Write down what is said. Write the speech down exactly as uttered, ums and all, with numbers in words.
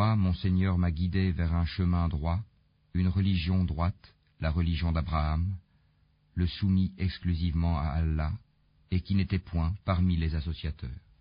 Moi, mon Seigneur m'a guidé vers un chemin droit, une religion droite, la religion d'Abraham, le soumis exclusivement à Allah, et qui n'était point parmi les associateurs.